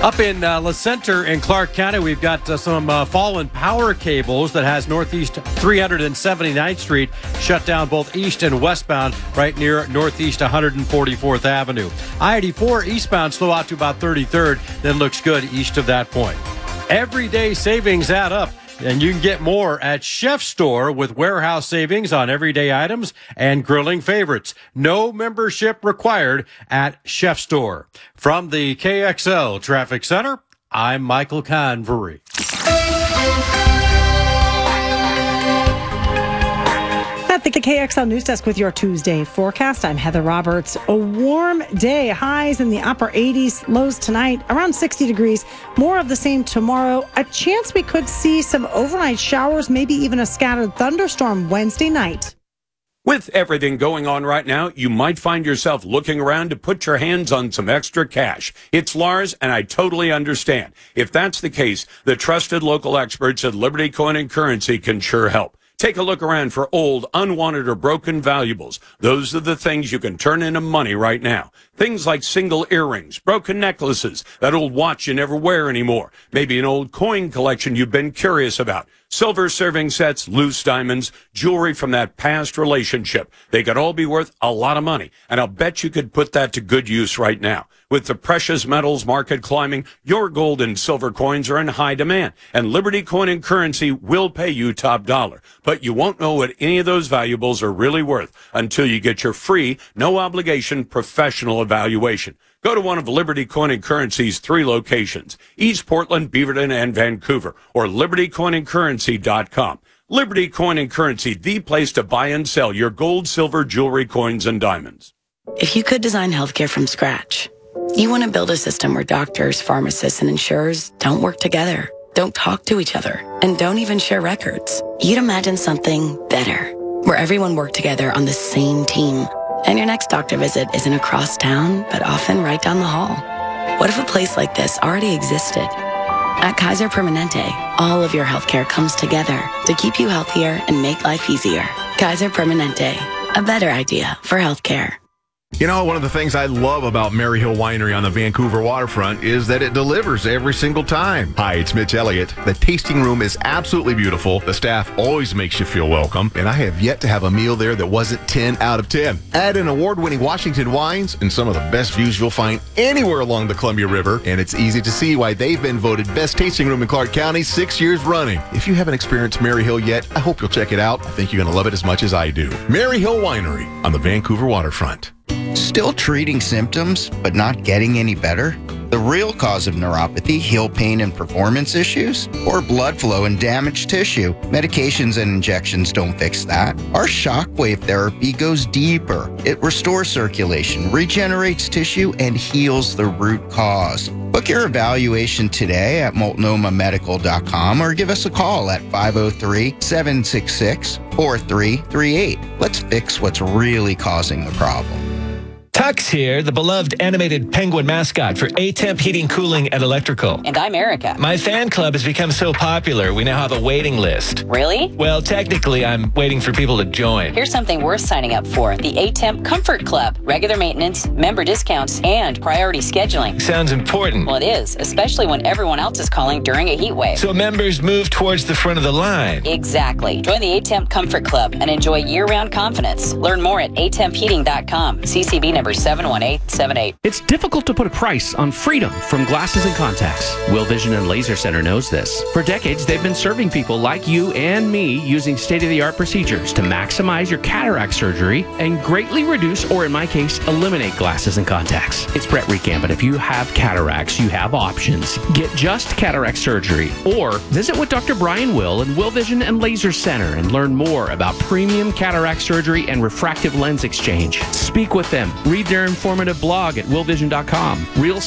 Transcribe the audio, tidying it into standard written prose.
Up in La Center in Clark County, we've got some fallen power cables that has Northeast 379th Street shut down both east and westbound right near Northeast 144th Avenue. I-84 eastbound slow out to about 33rd, then looks good east of that point. Everyday savings add up, and you can get more at Chef Store with warehouse savings on everyday items and grilling favorites. No membership required at Chef Store. From the KXL Traffic Center, I'm Michael Convery. At the KXL News Desk with your Tuesday forecast, I'm Heather Roberts. A warm day, highs in the upper 80s, lows tonight around 60 degrees. More of the same tomorrow. A chance we could see some overnight showers, maybe even a scattered thunderstorm Wednesday night. With everything going on right now, you might find yourself looking around to put your hands on some extra cash. It's Lars, and I totally understand. If that's the case, the trusted local experts at Liberty Coin and Currency can sure help. Take a look around for old, unwanted, or broken valuables. Those are the things you can turn into money right now. Things like single earrings, broken necklaces, that old watch you never wear anymore, maybe an old coin collection you've been curious about, silver serving sets, loose diamonds, jewelry from that past relationship. They could all be worth a lot of money, and I'll bet you could put that to good use right now. With the precious metals market climbing, your gold and silver coins are in high demand, and Liberty Coin and Currency will pay you top dollar. But you won't know what any of those valuables are really worth until you get your free, no-obligation professional evaluation. Go to one of Liberty Coin and Currency's 3 locations, East Portland, Beaverton, and Vancouver, or libertycoinandcurrency.com. Liberty Coin and Currency, the place to buy and sell your gold, silver, jewelry, coins, and diamonds. If you could design healthcare from scratch, you want to build a system where doctors, pharmacists, and insurers don't work together, don't talk to each other, and don't even share records. You'd imagine something better, where everyone worked together on the same team, and your next doctor visit isn't across town, but often right down the hall. What if a place like this already existed? At Kaiser Permanente, all of your healthcare comes together to keep you healthier and make life easier. Kaiser Permanente, a better idea for healthcare. You know, one of the things I love about Maryhill Winery on the Vancouver waterfront is that it delivers every single time. Hi, it's Mitch Elliott. The tasting room is absolutely beautiful. The staff always makes you feel welcome, and I have yet to have a meal there that wasn't 10 out of 10. Add in award-winning Washington wines and some of the best views you'll find anywhere along the Columbia River, and it's easy to see why they've been voted best tasting room in Clark County 6 years running. If you haven't experienced Maryhill yet, I hope you'll check it out. I think you're going to love it as much as I do. Maryhill Winery on the Vancouver waterfront. Still treating symptoms, but not getting any better? The real cause of neuropathy, heel pain and performance issues, or blood flow and damaged tissue. Medications and injections don't fix that. Our shockwave therapy goes deeper. It restores circulation, regenerates tissue, and heals the root cause. Book your evaluation today at multnomamedical.com or give us a call at 503-766-4338. Let's fix what's really causing the problem. Tux here, the beloved animated penguin mascot for A-Temp Heating, Cooling, and Electrical. And I'm Erica. My fan club has become so popular, we now have a waiting list. Really? Well, technically, I'm waiting for people to join. Here's something worth signing up for. The A-Temp Comfort Club. Regular maintenance, member discounts, and priority scheduling. Sounds important. Well, it is, especially when everyone else is calling during a heat wave. So members move towards the front of the line. Exactly. Join the A-Temp Comfort Club and enjoy year-round confidence. Learn more at atempheating.com. CCB number 71878. It's difficult to put a price on freedom from glasses and contacts. Will Vision and Laser Center knows this. For decades, they've been serving people like you and me using state-of-the-art procedures to maximize your cataract surgery and greatly reduce, or in my case, eliminate glasses and contacts. It's Brett Recam, if you have cataracts, you have options. Get just cataract surgery or visit with Dr. Brian Will and Will Vision and Laser Center and learn more about premium cataract surgery and refractive lens exchange. Speak with them. Read their informative blog at willvision.com. Real